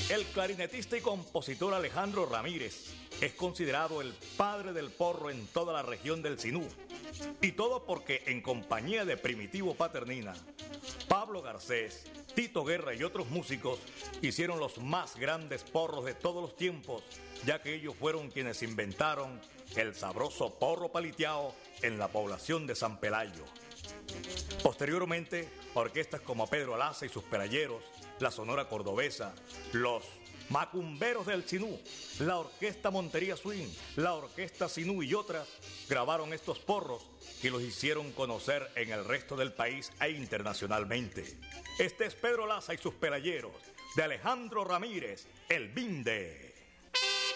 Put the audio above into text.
El clarinetista y compositor Alejandro Ramírez es considerado el padre del porro en toda la región del Sinú. Y todo porque en compañía de Primitivo Paternina, Pablo Garcés, Tito Guerra y otros músicos hicieron los más grandes porros de todos los tiempos, ya que ellos fueron quienes inventaron el sabroso porro paliteado en la población de San Pelayo. Posteriormente, orquestas como Pedro Alaza y sus Pelayeros, la Sonora Cordobesa, los Macumberos del Sinú, la Orquesta Montería Swing, la Orquesta Sinú y otras grabaron estos porros y los hicieron conocer en el resto del país e internacionalmente. Este es Pedro Alaza y sus Pelayeros, de Alejandro Ramírez, el Binde.